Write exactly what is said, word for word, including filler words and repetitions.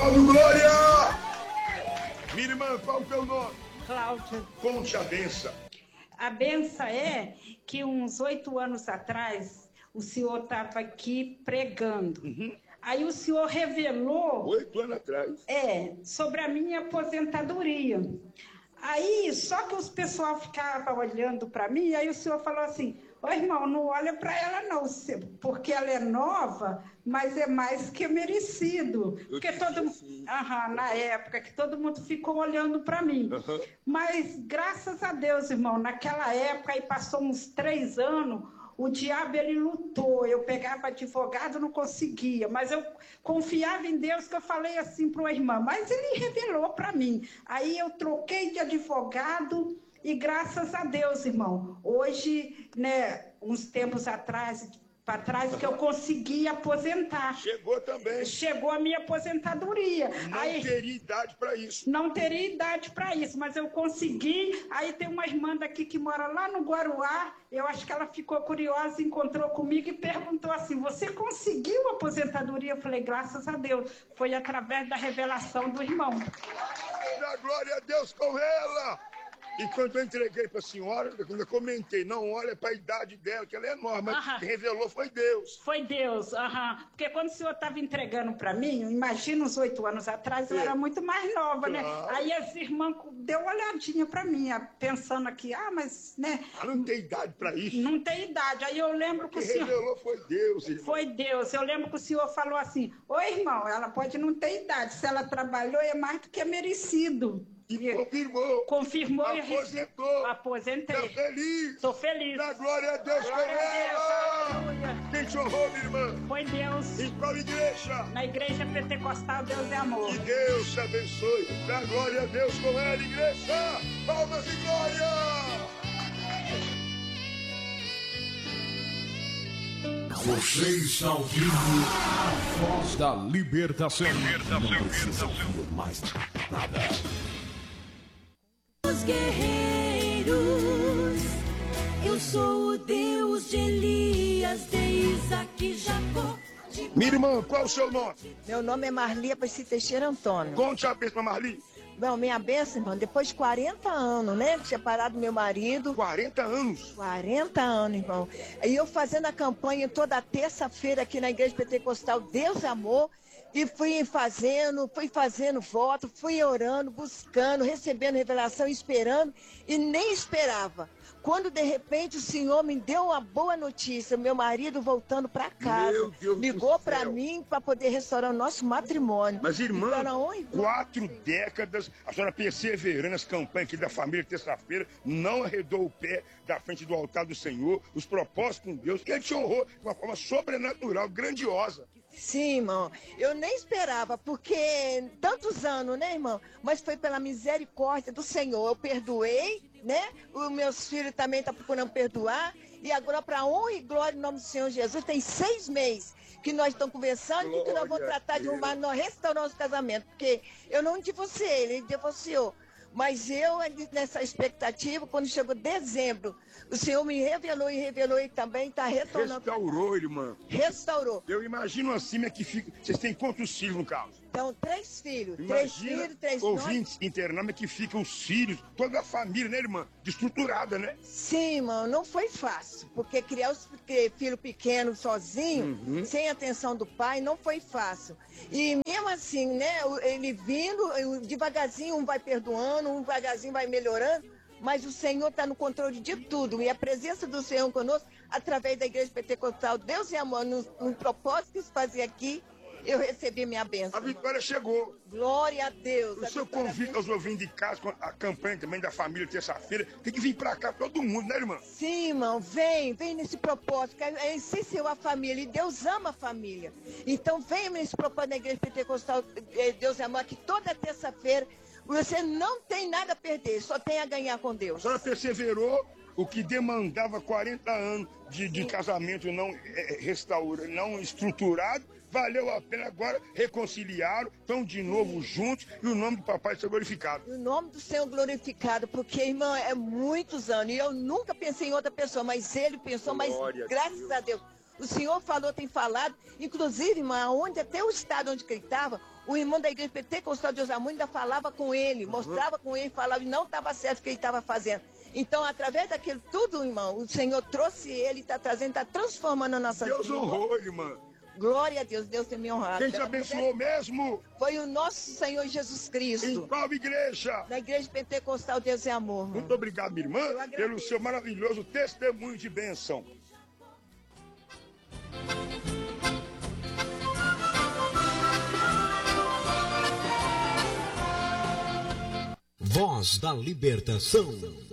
Salve, Glória! Minha irmã, qual o teu nome? Cláudia. Conte a benção. A benção é que uns oito anos atrás o senhor estava aqui pregando. Uhum. Aí o senhor revelou... Oito anos atrás. É, sobre a minha aposentadoria. Aí, só que os pessoal ficavam olhando para mim, aí o senhor falou assim, ô irmão, não olha para ela não, porque ela é nova, mas é mais que merecido. Eu porque todo assim. Aham, na época que todo mundo ficou olhando para mim. Uhum. Mas, graças a Deus, irmão, naquela época, aí passou uns três anos... O diabo, ele lutou, eu pegava advogado, não conseguia, mas eu confiava em Deus, que eu falei assim para uma irmã, mas ele revelou para mim. Aí eu troquei de advogado e graças a Deus, irmão, hoje, né, uns tempos atrás, para trás, que eu consegui aposentar. Chegou também. Chegou a minha aposentadoria. Não aí, teria idade para isso. Não teria idade para isso, mas eu consegui. Aí tem uma irmã daqui que mora lá no Guaruá, eu acho que ela ficou curiosa, encontrou comigo e perguntou assim, você conseguiu a aposentadoria? Eu falei, graças a Deus. Foi através da revelação do irmão. Da glória a Deus com ela! E quando eu entreguei para a senhora, quando eu comentei, não olha para a idade dela, que ela é enorme, mas quem revelou foi Deus. Foi Deus, aham. Porque quando o senhor estava entregando para mim, imagina uns oito anos atrás, eu é. era muito mais nova, claro. né? Aí as irmãs deu uma olhadinha para mim, pensando aqui, ah, mas, né? Ah, não tem idade para isso. Não tem idade. Aí eu lembro que o senhor... Quem revelou foi Deus, irmão. Foi Deus. Eu lembro que o senhor falou assim, ô irmão, ela pode não ter idade, se ela trabalhou é mais do que merecido. E confirmou. Confirmou e aposentou. Aposentei. Tá feliz. Tô feliz. Dá glória a Deus com ela. Quem te honrou, minha irmã? Foi Deus. Em qual igreja? Na igreja pentecostal Deus é Amor. Que Deus te abençoe. Dá glória a Deus com ela, igreja. Palmas e glória. Você está ouvindo a voz da libertação. Libertação. Não precisa ouvir mais nada. Os guerreiros, eu sou o Deus de Elias, de Isaac e Jacó. Minha irmã, qual o seu nome? Meu nome é Marli Aparecida Teixeira Antônio. Conte a bênção, Marli. Bom, minha bênção, irmão, depois de quarenta anos, né? Separado do meu marido. quarenta anos? quarenta anos, irmão. E eu fazendo a campanha toda terça-feira aqui na Igreja Pentecostal Deus é Amor. E fui fazendo, fui fazendo voto, fui orando, buscando, recebendo revelação, esperando. E nem esperava. Quando de repente o Senhor me deu uma boa notícia, meu marido voltando para casa, ligou para mim para poder restaurar o nosso matrimônio. Mas irmã, quatro décadas, a senhora perseverando nas campanhas aqui da família terça-feira, não arredou o pé da frente do altar do Senhor, os propósitos com Deus, que Ele te honrou de uma forma sobrenatural, grandiosa. Sim, irmão. Eu nem esperava, porque tantos anos, né, irmão? Mas foi pela misericórdia do Senhor. Eu perdoei, né? Os meus filhos também estão procurando perdoar. E agora, para honra e glória em nome do Senhor Jesus, tem seis meses que nós estamos conversando e que nós vamos tratar de arrumar, nós restaurar nosso casamento. Porque eu não divorciei, ele divorciou. Mas eu, nessa expectativa, quando chegou dezembro, o Senhor me revelou e revelou e também está retornando. Restaurou, irmã. Restaurou. Eu imagino assim, é que fica... Vocês têm quantos filhos no caso? Então, três filhos. Imagina três filhos, três ouvintes internando é que ficam os filhos, toda a família, né, irmã? Destruturada, né? Sim, irmão, não foi fácil. Porque criar os filho pequeno sozinho, uhum. sem atenção do pai, não foi fácil. E mesmo assim, né, ele vindo, devagarzinho um vai perdoando, um devagarzinho vai melhorando, mas o Senhor está no controle de tudo. E a presença do Senhor conosco, através da Igreja Pentecostal, Deus e Amor, no, no propósito que se fazia aqui, eu recebi minha bênção. A vitória chegou. Glória a Deus. O seu convite aos ouvintes de casa, com a campanha também da família terça-feira, tem que vir pra cá todo mundo, né, irmã? Sim, irmão, vem, vem nesse propósito, que é essencial a família, e Deus ama a família. Então vem nesse propósito da Igreja Pentecostal, Deus é Amor, que toda terça-feira você não tem nada a perder, só tem a ganhar com Deus. A senhora perseverou, o que demandava quarenta anos de, de casamento não é, restaurado, não estruturado, valeu a pena, agora reconciliaram, estão de novo juntos e o nome do papai seja glorificado. O nome do Senhor glorificado, porque, irmão, é muitos anos e eu nunca pensei em outra pessoa, mas ele pensou, Glória mas graças a Deus. a Deus, O Senhor falou, tem falado, inclusive, irmã, onde, até o estado onde ele estava, o irmão da igreja Pentecostal de Deus Amor ainda falava com ele, mostrava com ele, falava e não estava certo o que ele estava fazendo. Então, através daquilo tudo, irmão, o Senhor trouxe ele, está trazendo, está transformando a nossa vida. Deus honrou, irmã. Glória a Deus, Deus tem me honrado. Quem te abençoou mesmo? Foi o nosso Senhor Jesus Cristo. Em qual igreja? Na igreja Pentecostal Deus é Amor. Irmão. Muito obrigado, minha irmã, pelo seu maravilhoso testemunho de bênção. Voz da Libertação.